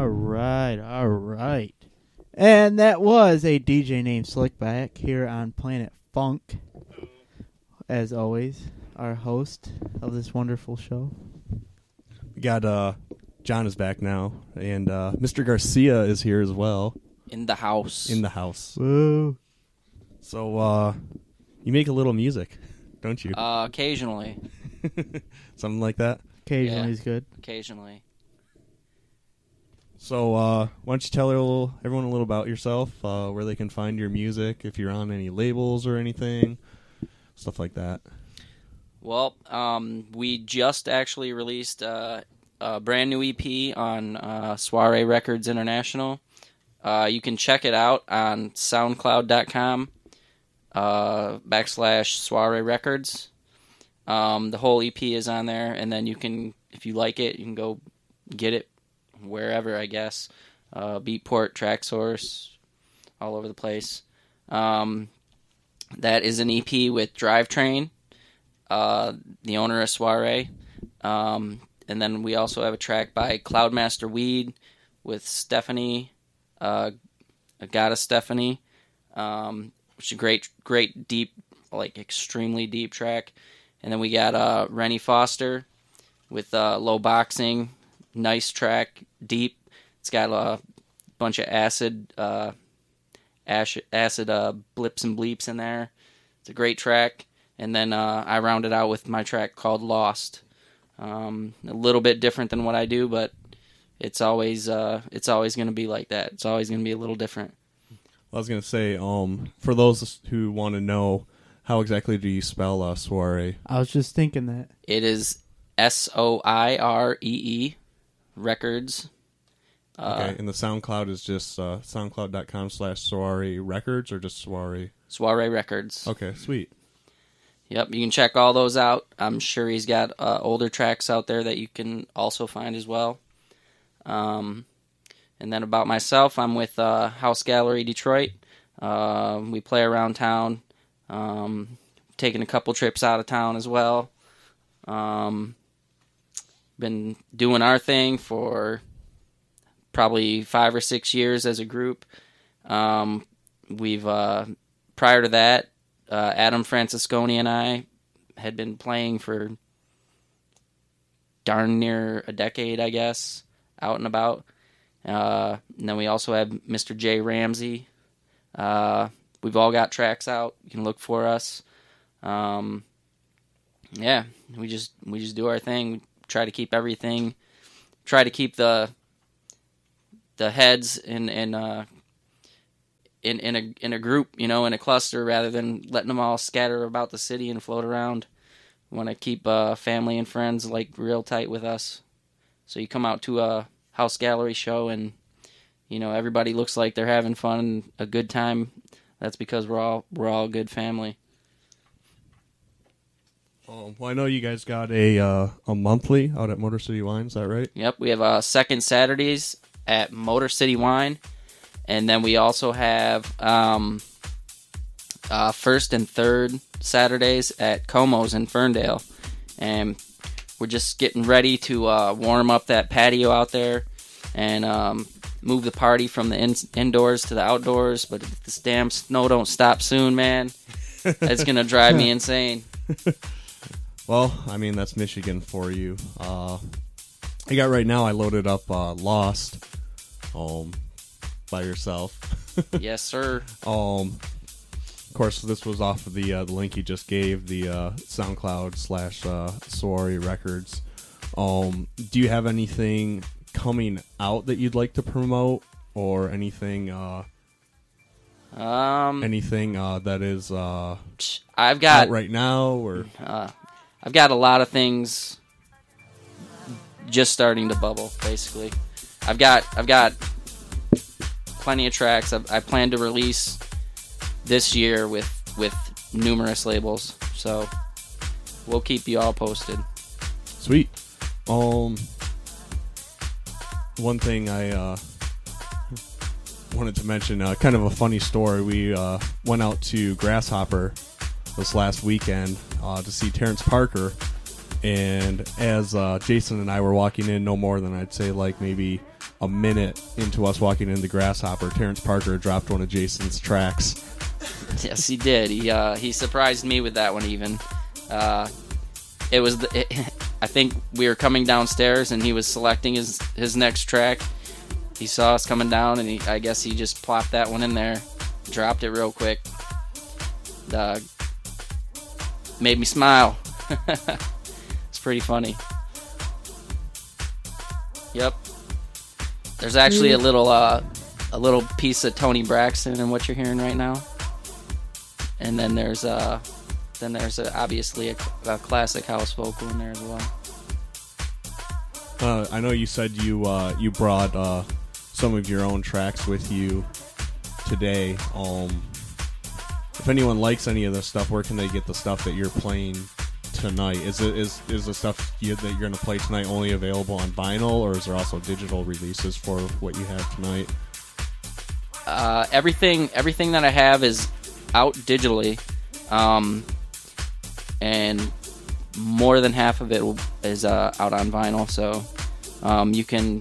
All right. And that was a DJ named Slickback here on Planet Funk. As always, our host of this wonderful show. We got John is back now, and Mr. Garcia is here as well. In the house. Woo. So, you make a little music, don't you? Occasionally. Something like that? Occasionally is good. Occasionally. So, why don't you tell everyone a little about yourself, where they can find your music, if you're on any labels or anything, stuff like that. Well, we just actually released a brand new EP on Soiree Records International. You can check it out on SoundCloud.com /Soiree Records. The whole EP is on there, and then you can, if you like it, you can go get it wherever, I guess. Beatport, Traxsource, all over the place. That is an EP with Drivetrain, the owner of Soiree. And then we also have a track by Cloudmaster Weed with Stephanie, Agata Stephanie, which is a great, deep, like extremely deep track. And then we got Rennie Foster with Low Boxing, nice track, deep. It's got a bunch of acid blips and bleeps in there. It's a great track. And then I rounded out with my track called Lost. A little bit different than what I do, but it's always going to be like that. It's always going to be a little different. Well, I was going to say, for those who want to know, how exactly do you spell Soiree? I was just thinking that. It is SOIREE Records. Okay, and the SoundCloud is just soundcloud.com /Soiree Records, or just Soiree? Soiree Records. Okay, sweet. Yep, you can check all those out. I'm sure he's got older tracks out there that you can also find as well. And then about myself, I'm with House Gallery Detroit. We play around town, taking a couple trips out of town as well. Been doing our thing for probably 5 or 6 years as a group. We've prior to that, Adam Francisconi and I had been playing for darn near a decade, I guess, out and about. And then we also have Mr. J. Ramsey. We've all got tracks out. You can look for us. Yeah, we just do our thing. We try to keep everything. Try to keep the heads in a group, in a cluster, rather than letting them all scatter about the city and float around. We want to keep family and friends like real tight with us. So you come out to a House Gallery show and everybody looks like they're having fun, a good time. That's because we're all a good family. Well, I know you guys got a monthly out at Motor City Wine. Is that right? Yep, we have second Saturdays at Motor City Wine, and then we also have first and third Saturdays at Como's in Ferndale, and we're just getting ready to warm up that patio out there and move the party from the indoors to the outdoors. But if this damn snow don't stop soon, man, it's gonna drive me insane. Well, I mean, that's Michigan for you. I got right now, I loaded up Lost by yourself. Yes, sir. Of course, this was off of the link you just gave, the SoundCloud /Soiree Records. Do you have anything coming out that you'd like to promote, or anything that is I've got out right now, or I've got a lot of things just starting to bubble, basically. I've got plenty of tracks I plan to release this year with numerous labels, so we'll keep you all posted. Sweet. One thing I wanted to mention, kind of a funny story. We went out to Grasshopper this last weekend to see Terrence Parker, And as Jason and I were walking in, no more than I'd say like maybe a minute into us walking in the Grasshopper, Terrence Parker dropped one of Jason's tracks. Yes, he did. He surprised me with that one even. It was I think we were coming downstairs and he was selecting his next track. He saw us coming down and I guess he just plopped that one in there, dropped it real quick. Made me smile. It's pretty funny. Yep. There's actually a little piece of Tony Braxton in what you're hearing right now. And then there's obviously a classic house vocal in there as well. I know you said you brought some of your own tracks with you today. If anyone likes any of this stuff, where can they get the stuff that you're playing tonight? Is the stuff that you're going to play tonight only available on vinyl, or is there also digital releases for what you have tonight? Everything that I have is out digitally, and more than half of it is out on vinyl. So you can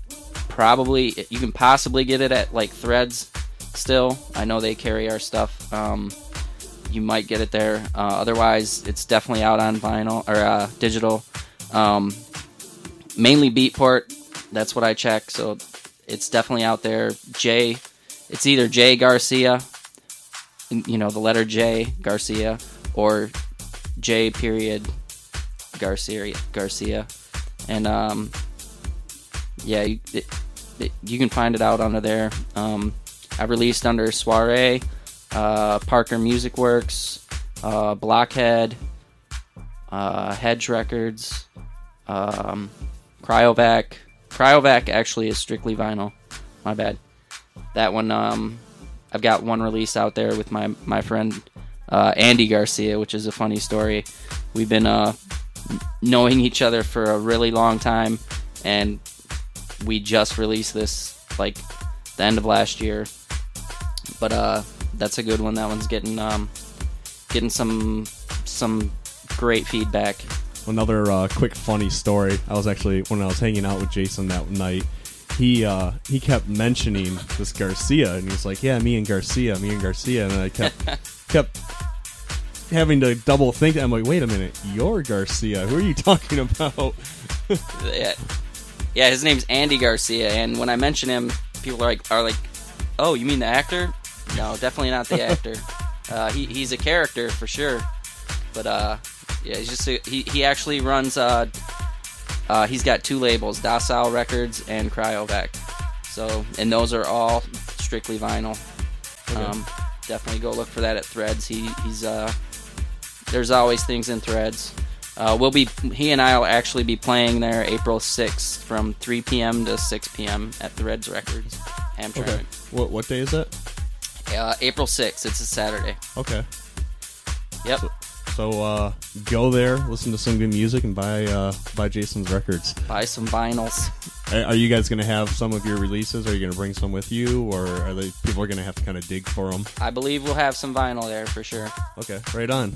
possibly get it at like Threads. Still, I know they carry our stuff. You might get it there. Otherwise, it's definitely out on vinyl or digital. Mainly Beatport. That's what I check. So it's definitely out there. It's either J Garcia, the letter J Garcia, or J period Garcia, and you can find it out under there. I released under Soiree, Parker Music Works, Blockhead, Hedge Records, Cryovac. Cryovac actually is strictly vinyl. My bad. That one, I've got one release out there with my friend Andy Garcia, which is a funny story. We've been knowing each other for a really long time, and we just released this like the end of last year. But that's a good one. That one's getting some great feedback. Another quick funny story. I was actually, when I was hanging out with Jason that night, he kept mentioning this Garcia, and he was like, "Yeah, me and Garcia," and I kept having to double think. I'm like, "Wait a minute, you're Garcia? Who are you talking about?" Yeah, his name's Andy Garcia, and when I mention him, people are like, "Oh, you mean the actor?" No, definitely not the actor. He's a character for sure, but yeah, he's just he actually runs. He's got two labels, Docile Records and Cryovac. So, and those are all strictly vinyl. Okay. Definitely go look for that at Threads. He's there's always things in Threads. He and I will actually be playing there April 6th from 3 p.m. to 6 p.m. at Threads Records, Hamtramck. Okay. What day is that? April 6th. It's a Saturday. Okay. Yep. So go there, listen to some good music, and buy Jason's records. Buy some vinyls. Are you guys going to have some of your releases? Are you going to bring some with you, or are people going to have to kind of dig for them? I believe we'll have some vinyl there for sure. Okay, right on.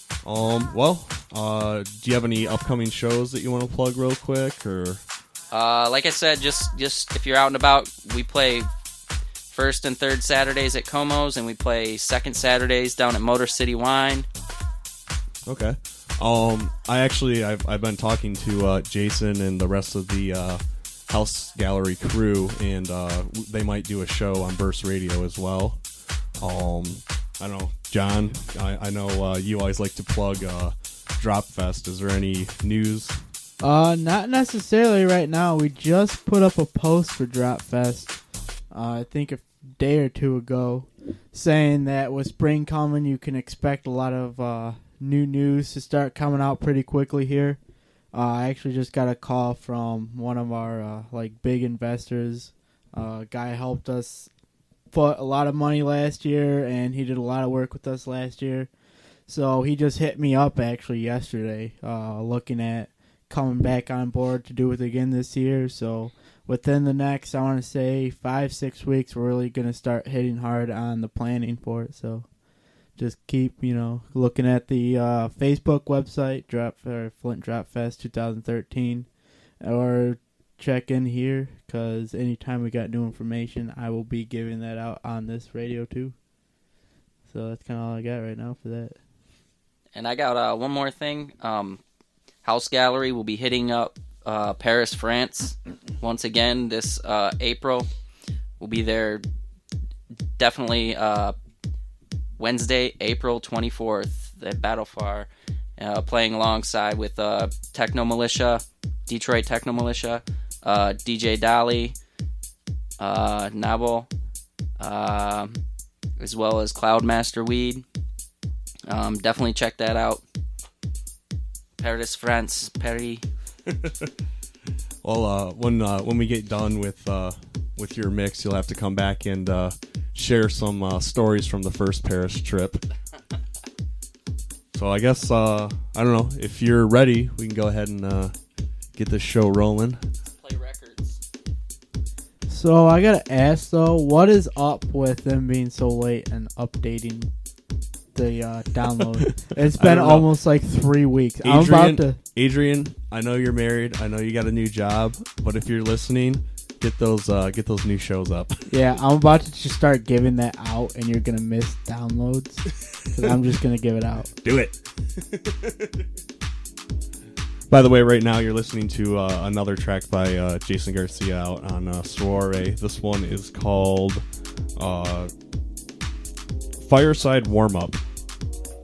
Do you have any upcoming shows that you want to plug real quick, or? Like I said, just if you're out and about, we play first and third Saturdays at Como's, and we play second Saturdays down at Motor City Wine. Okay. I've been talking to Jason and the rest of the House Gallery crew, and they might do a show on Burst Radio as well. I don't know, John. I know you always like to plug Drop Fest. Is there any news? Not necessarily right now. We just put up a post for Drop Fest. I think a day or two ago, saying that with spring coming, you can expect a lot of new news to start coming out pretty quickly here. I actually just got a call from one of our big investors. Guy helped us put a lot of money last year, and he did a lot of work with us last year. So he just hit me up actually yesterday, looking at coming back on board to do it again this year. So within the next, I want to say 5-6 weeks, we're really going to start hitting hard on the planning for it. So just keep, looking at the Facebook website, Flint Drop Fest 2013, or check in here, because anytime we got new information, I will be giving that out on this radio too. So that's kind of all I got right now for that. And I got one more thing. House Gallery will be hitting up Paris, France once again this April. We'll be there definitely Wednesday, April 24th at Battlefar, playing alongside with Techno Militia, Detroit Techno Militia, DJ Dolly, Nabel, as well as Cloudmaster Weed. Definitely check that out. Paris, France, Paris. Well, when we get done with your mix, you'll have to come back and share some stories from the first Paris trip. So I guess I don't know, if you're ready, we can go ahead and get this show rolling. Play records. So I gotta ask though, what is up with them being so late and updating the download? It's been almost like 3 weeks. Adrian, I know you're married. I know you got a new job, but if you're listening, get those new shows up. Yeah, I'm about to just start giving that out, and you're gonna miss downloads. 'Cause I'm just gonna give it out. Do it. By the way, right now you're listening to another track by Jason Garcia out on Soiree. This one is called Fireside Warm Up.